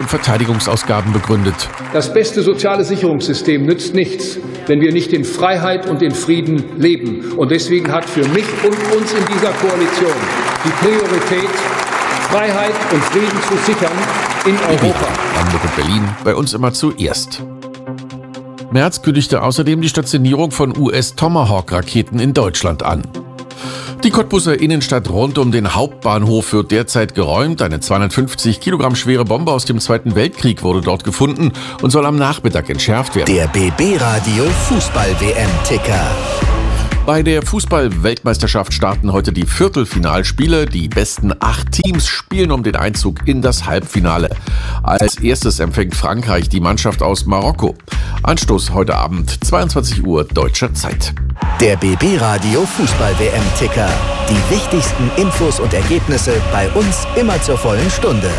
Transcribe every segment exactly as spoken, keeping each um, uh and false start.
Verteidigungsausgaben begründet. Das beste soziale Sicherungssystem nützt nichts, wenn wir nicht in Freiheit und in Frieden leben. Und deswegen hat für mich und uns in dieser Koalition die Priorität, Freiheit und Frieden zu sichern in Europa. Hamburg und Berlin, bei uns immer zuerst. Merz kündigte außerdem die Stationierung von U S-Tomahawk-Raketen in Deutschland an. Die Cottbuser Innenstadt rund um den Hauptbahnhof wird derzeit geräumt. Eine zweihundertfünfzig Kilogramm schwere Bombe aus dem Zweiten Weltkrieg wurde dort gefunden und soll am Nachmittag entschärft werden. Der B B-Radio Fußball-W M-Ticker. Bei der Fußball-Weltmeisterschaft starten heute die Viertelfinalspiele. Die besten acht Teams spielen um den Einzug in das Halbfinale. Als erstes empfängt Frankreich die Mannschaft aus Marokko. Anstoß heute Abend, zweiundzwanzig Uhr deutscher Zeit. Der B B-Radio Fußball-W M-Ticker. Die wichtigsten Infos und Ergebnisse bei uns immer zur vollen Stunde.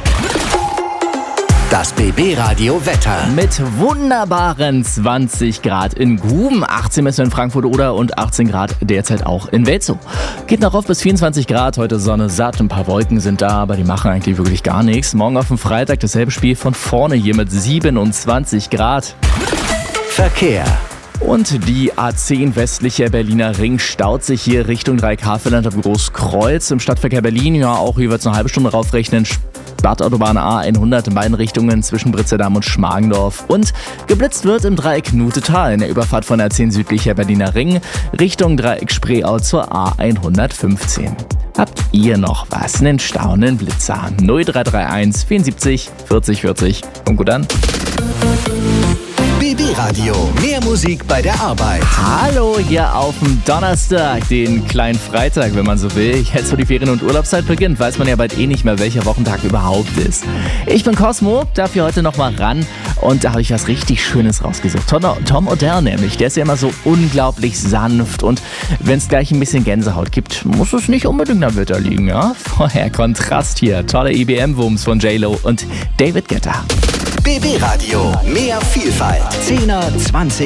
Das B B-Radio Wetter. Mit wunderbaren zwanzig Grad in Guben, achtzehn Messen in Frankfurt Oder und achtzehn Grad derzeit auch in Welzow. Geht noch auf bis vierundzwanzig Grad, heute Sonne satt, ein paar Wolken sind da, aber die machen eigentlich wirklich gar nichts. Morgen auf dem Freitag dasselbe Spiel von vorne hier mit siebenundzwanzig Grad. Verkehr. Und die A zehn westlicher Berliner Ring staut sich hier Richtung Dreieckhavelland am Großkreuz. Im Stadtverkehr Berlin, ja auch jeweils eine halbe Stunde raufrechnen. Stadtautobahn A hundert in beiden Richtungen zwischen Britzerdamm und Schmargendorf. Und geblitzt wird im Dreieck Nutetal in der Überfahrt von A zehn südlicher Berliner Ring Richtung Dreieck Spreeau zur A hundertfünfzehn. Habt ihr noch was? Einen staunenden Blitzer? null drei drei eins vierundsiebzig vierzig vierzig. Und gut an. B B-Radio, mehr Musik bei der Arbeit. Hallo hier auf dem Donnerstag, den kleinen Freitag, wenn man so will. Jetzt, wo die Ferien- und Urlaubszeit beginnt, weiß man ja bald eh nicht mehr, welcher Wochentag überhaupt ist. Ich bin Cosmo, darf hier heute nochmal ran und da habe ich was richtig Schönes rausgesucht. Tom, Tom Odell nämlich, der ist ja immer so unglaublich sanft und wenn es gleich ein bisschen Gänsehaut gibt, muss es nicht unbedingt am Wetter liegen, ja? Vorher Kontrast hier, tolle I B M-Wumms von J-Lo und David Guetta. B B-Radio, mehr Vielfalt. zehner, zwanziger